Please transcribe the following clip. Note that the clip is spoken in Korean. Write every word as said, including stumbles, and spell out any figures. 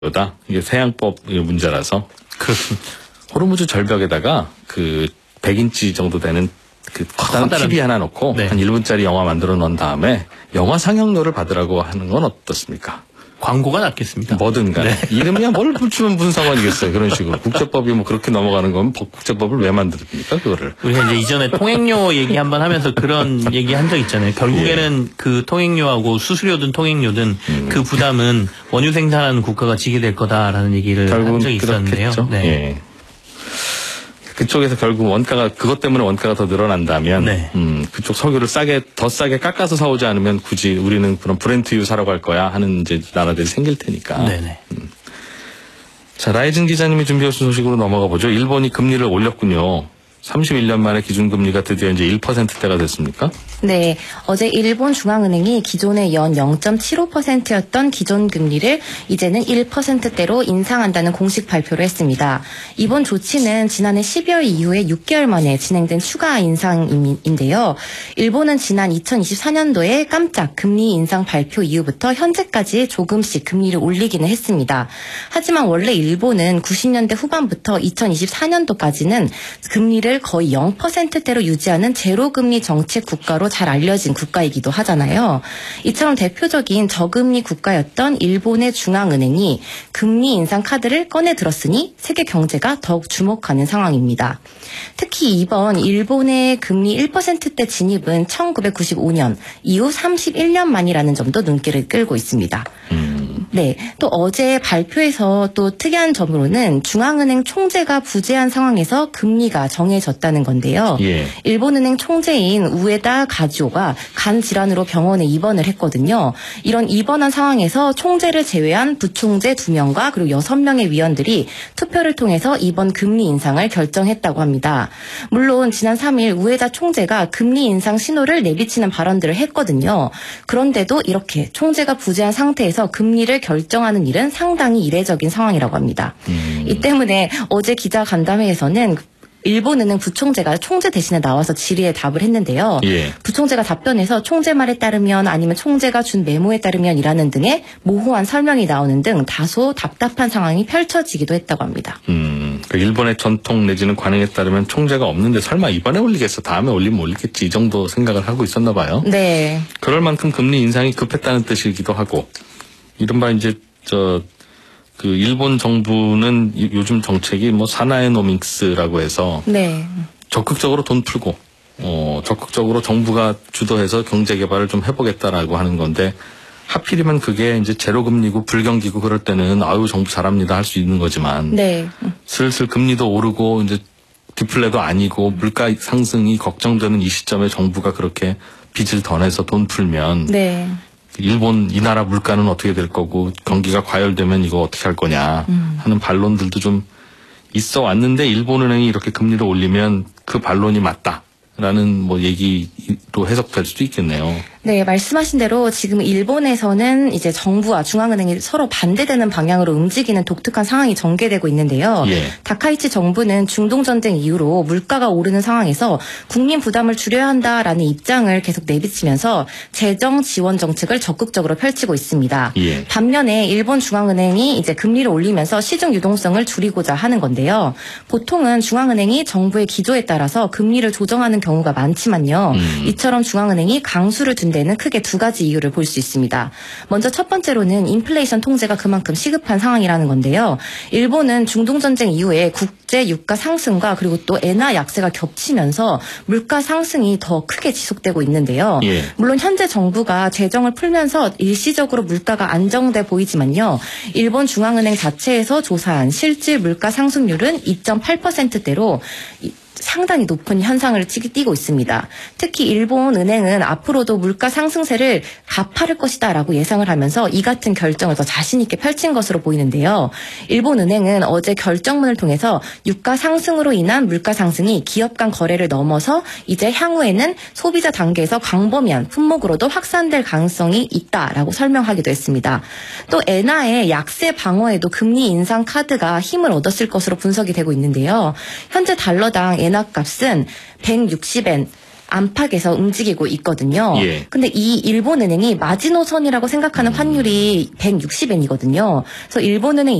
다 이게 세양법 문제라서 그 호르무즈 절벽에다가 그 백 인치 정도 되는 그 커다란 티비 하나 놓고 네. 한 일 분짜리 영화 만들어 놓은 다음에 영화 상영료를 받으라고 하는 건 어떻습니까? 광고가 낫겠습니다. 뭐든 간에. 네. 이름이야 뭘 붙이면 무슨 상관이겠어요. 그런 식으로. 국제법이 뭐 그렇게 넘어가는 거면 국제법을 왜 만듭니까, 그거를. 우리가 이제 이전에 통행료 얘기 한번 하면서 그런 얘기 한 적 있잖아요. 결국에는 예. 그 통행료하고 수수료든 통행료든 음. 그 부담은 원유 생산하는 국가가 지게 될 거다라는 얘기를 한 적이 있었는데요. 네. 예. 그쪽에서 결국 원가가 그것 때문에 원가가 더 늘어난다면 네. 음, 그쪽 석유를 싸게 더 싸게 깎아서 사오지 않으면 굳이 우리는 그런 브렌트유 사러 갈 거야 하는 이제 나라들이 생길 테니까. 네네. 음. 자, 라이즌 기자님이 준비해 주신 소식으로 넘어가 보죠. 일본이 금리를 올렸군요. 삼십일 년 만에 기준금리가 드디어 이제 일 퍼센트대가 됐습니까? 네. 어제 일본 중앙은행이 기존의 연 영 점 칠오 퍼센트였던 기존 금리를 이제는 일 퍼센트대로 인상한다는 공식 발표를 했습니다. 이번 조치는 지난해 십이월 이후에 육 개월 만에 진행된 추가 인상인데요. 일본은 지난 이천이십사 년도에 깜짝 금리 인상 발표 이후부터 현재까지 조금씩 금리를 올리기는 했습니다. 하지만 원래 일본은 구십 년대 후반부터 이천이십사 년도까지는 금리를 거의 영 퍼센트대로 유지하는 제로금리 정책 국가로 잘 알려진 국가이기도 하잖아요. 이처럼 대표적인 저금리 국가였던 일본의 중앙은행이 금리 인상 카드를 꺼내 들었으니 세계 경제가 더욱 주목하는 상황입니다. 특히 이번 일본의 금리 일 퍼센트대 진입은 천구백구십오 년 이후 삼십일 년 만이라는 점도 눈길을 끌고 있습니다. 음. 네, 또 어제 발표에서 또 특이한 점으로는 중앙은행 총재가 부재한 상황에서 금리가 정해졌다는 건데요. 예. 일본은행 총재인 우에다 가지오가 간 질환으로 병원에 입원을 했거든요. 이런 입원한 상황에서 총재를 제외한 부총재 두 명과 그리고 여섯 명의 위원들이 투표를 통해서 이번 금리 인상을 결정했다고 합니다. 물론 지난 삼 일 우에다 총재가 금리 인상 신호를 내비치는 발언들을 했거든요. 그런데도 이렇게 총재가 부재한 상태에서 금리를 결정하는 일은 상당히 이례적인 상황이라고 합니다. 음. 이 때문에 어제 기자간담회에서는 일본은행 부총재가 총재 대신에 나와서 질의에 답을 했는데요. 예. 부총재가 답변에서 총재 말에 따르면 아니면 총재가 준 메모에 따르면 이라는 등의 모호한 설명이 나오는 등 다소 답답한 상황이 펼쳐지기도 했다고 합니다. 음, 그 일본의 전통 내지는 관행에 따르면 총재가 없는데 설마 이번에 올리겠어? 다음에 올리면 올리겠지. 이 정도 생각을 하고 있었나 봐요. 네. 그럴 만큼 금리 인상이 급했다는 뜻이기도 하고 이른바 이제 저 그 일본 정부는 요즘 정책이 뭐 사나에노믹스라고 해서 네. 적극적으로 돈 풀고 어 적극적으로 정부가 주도해서 경제 개발을 좀 해보겠다라고 하는 건데 하필이면 그게 이제 제로금리고 불경기고 그럴 때는 아유 정부 잘합니다 할 수 있는 거지만 네. 슬슬 금리도 오르고 이제 디플레도 아니고 물가 상승이 걱정되는 이 시점에 정부가 그렇게 빚을 더 내서 돈 풀면 네. 일본 이 나라 물가는 어떻게 될 거고 경기가 과열되면 이거 어떻게 할 거냐 하는 반론들도 좀 있어 왔는데 일본은행이 이렇게 금리를 올리면 그 반론이 맞다라는 뭐 얘기로 해석될 수도 있겠네요. 네, 말씀하신 대로 지금 일본에서는 이제 정부와 중앙은행이 서로 반대되는 방향으로 움직이는 독특한 상황이 전개되고 있는데요. 예. 다카이치 정부는 중동전쟁 이후로 물가가 오르는 상황에서 국민 부담을 줄여야 한다라는 입장을 계속 내비치면서 재정 지원 정책을 적극적으로 펼치고 있습니다. 예. 반면에 일본 중앙은행이 이제 금리를 올리면서 시중 유동성을 줄이고자 하는 건데요. 보통은 중앙은행이 정부의 기조에 따라서 금리를 조정하는 경우가 많지만요. 음. 이처럼 중앙은행이 강수를 둔 데는 크게 두 가지 이유를 볼 수 있습니다. 먼저 첫 번째로는 인플레이션 통제가 그만큼 시급한 상황이라는 건데요. 일본은 중동전쟁 이후에 국제 유가 상승과 그리고 또 엔화 약세가 겹치면서 물가 상승이 더 크게 지속되고 있는데요. 예. 물론 현재 정부가 재정을 풀면서 일시적으로 물가가 안정돼 보이지만요. 일본 중앙은행 자체에서 조사한 실질 물가 상승률은 이 점 팔 퍼센트대로 상당히 높은 현상을 띠고 있습니다. 특히 일본 은행은 앞으로도 물가 상승세를 가파를 것이다라고 예상을 하면서 이 같은 결정을 더 자신 있게 펼친 것으로 보이는데요. 일본 은행은 어제 결정문을 통해서 유가 상승으로 인한 물가 상승이 기업 간 거래를 넘어서 이제 향후에는 소비자 단계에서 광범위한 품목으로도 확산될 가능성이 있다라고 설명하기도 했습니다. 또 엔화의 약세 방어에도 금리 인상 카드가 힘을 얻었을 것으로 분석이 되고 있는데요. 현재 달러당 엔화 값은 백육십 엔 안팎에서 움직이고 있거든요. 예. 근데 이 일본은행이 마지노선이라고 생각하는 환율이 백육십 엔이거든요. 그래서 일본은행